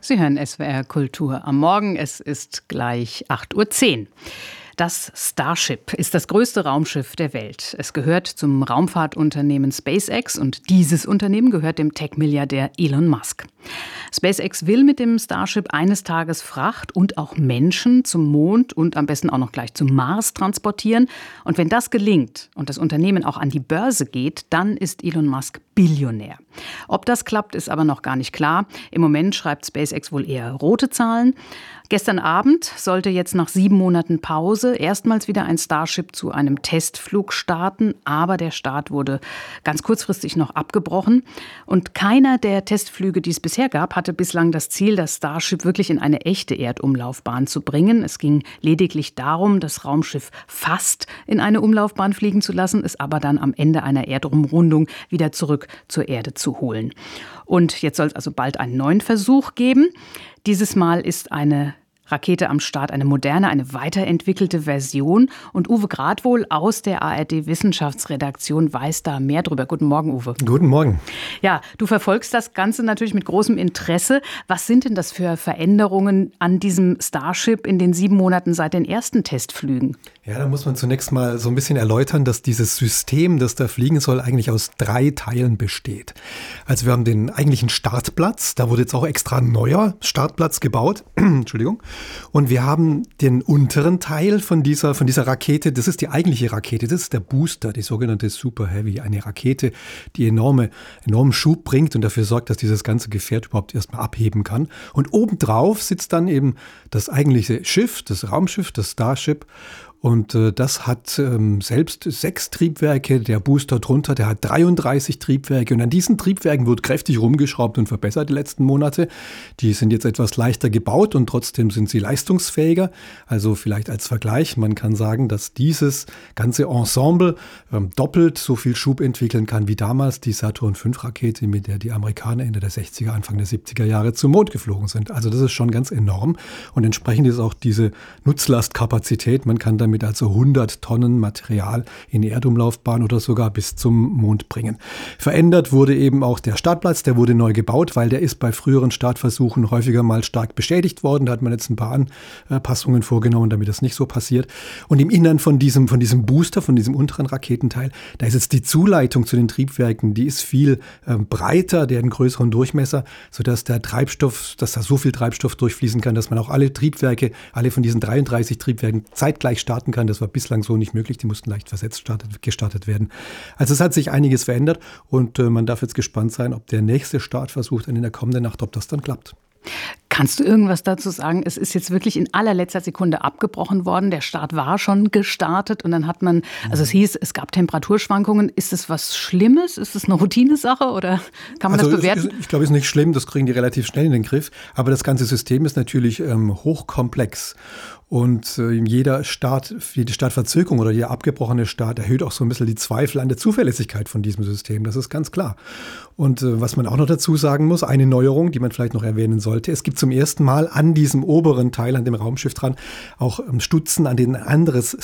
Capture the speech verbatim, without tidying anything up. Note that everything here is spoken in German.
Sie hören S W R Kultur am Morgen. Es ist gleich acht Uhr zehn. Das Starship ist das größte Raumschiff der Welt. Es gehört zum Raumfahrtunternehmen SpaceX und dieses Unternehmen gehört dem Tech-Milliardär Elon Musk. SpaceX will mit dem Starship eines Tages Fracht und auch Menschen zum Mond und am besten auch noch gleich zum Mars transportieren. Und wenn das gelingt und das Unternehmen auch an die Börse geht, dann ist Elon Musk Billionär. Ob das klappt, ist aber noch gar nicht klar. Im Moment schreibt SpaceX wohl eher rote Zahlen. Gestern Abend sollte jetzt nach sieben Monaten Pause erstmals wieder ein Starship zu einem Testflug starten. Aber der Start wurde ganz kurzfristig noch abgebrochen. Und keiner der Testflüge, die es bisher gab, hatte bislang das Ziel, das Starship wirklich in eine echte Erdumlaufbahn zu bringen. Es ging lediglich darum, das Raumschiff fast in eine Umlaufbahn fliegen zu lassen, es aber dann am Ende einer Erdumrundung wieder zurück zur Erde zu holen. Und jetzt soll es also bald einen neuen Versuch geben. Dieses Mal ist eine Rakete am Start, eine moderne, eine weiterentwickelte Version. Und Uwe Gradwohl aus der A R D-Wissenschaftsredaktion weiß da mehr drüber. Guten Morgen, Uwe. Guten Morgen. Ja, du verfolgst das Ganze natürlich mit großem Interesse. Was sind denn das für Veränderungen an diesem Starship in den sieben Monaten seit den ersten Testflügen? Ja, da muss man zunächst mal so ein bisschen erläutern, dass dieses System, das da fliegen soll, eigentlich aus drei Teilen besteht. Also wir haben den eigentlichen Startplatz, da wurde jetzt auch extra ein neuer Startplatz gebaut. Entschuldigung. Und wir haben den unteren Teil von dieser, von dieser Rakete, das ist die eigentliche Rakete, das ist der Booster, die sogenannte Super Heavy, eine Rakete, die enorme, enormen Schub bringt und dafür sorgt, dass dieses ganze Gefährt überhaupt erstmal abheben kann. Und obendrauf sitzt dann eben das eigentliche Schiff, das Raumschiff, das Starship. Und äh, das hat ähm, selbst sechs Triebwerke, der Booster drunter, der hat dreiunddreißig Triebwerke. Und an diesen Triebwerken wird kräftig rumgeschraubt und verbessert die letzten Monate. Die sind jetzt etwas leichter gebaut und trotzdem sind sie leistungsfähiger. Also vielleicht als Vergleich, man kann sagen, dass dieses ganze Ensemble ähm, doppelt so viel Schub entwickeln kann wie damals die Saturn fünf Rakete, mit der die Amerikaner Ende der sechziger, Anfang der siebziger Jahre zum Mond geflogen sind. Also das ist schon ganz enorm. Und entsprechend ist auch diese Nutzlastkapazität, man kann damit also hundert Tonnen Material in die Erdumlaufbahn oder sogar bis zum Mond bringen. Verändert wurde eben auch der Startplatz, der wurde neu gebaut, weil der ist bei früheren Startversuchen häufiger mal stark beschädigt worden. Da hat man jetzt ein paar Anpassungen vorgenommen, damit das nicht so passiert. Und im Innern von diesem, von diesem Booster, von diesem unteren Raketenteil, da ist jetzt die Zuleitung zu den Triebwerken, die ist viel äh, breiter, der hat einen größeren Durchmesser, sodass der Treibstoff, dass da so viel Treibstoff durchfließen kann, dass man auch alle Triebwerke, alle von diesen dreiunddreißig Triebwerken zeitgleich starten kann. Das war bislang so nicht möglich. Die mussten leicht versetzt startet, gestartet werden. Also es hat sich einiges verändert und äh, man darf jetzt gespannt sein, ob der nächste Startversuch dann in der kommenden Nacht, ob das dann klappt. Kannst du irgendwas dazu sagen? Es ist jetzt wirklich in allerletzter Sekunde abgebrochen worden. Der Start war schon gestartet und dann hat man, also es hieß, es gab Temperaturschwankungen. Ist das was Schlimmes? Ist das eine Routinesache oder kann man also das bewerten? Ist, ich glaube, es ist nicht schlimm, das kriegen die relativ schnell in den Griff. Aber das ganze System ist natürlich ähm, hochkomplex. Und äh, jeder Start, jede Startverzögerung oder jeder abgebrochene Start erhöht auch so ein bisschen die Zweifel an der Zuverlässigkeit von diesem System. Das ist ganz klar. Und äh, was man auch noch dazu sagen muss, eine Neuerung, die man vielleicht noch erwähnen sollte. Es gibt zum ersten Mal an diesem oberen Teil, an dem Raumschiff dran, auch ähm, Stutzen, an denen ein anderes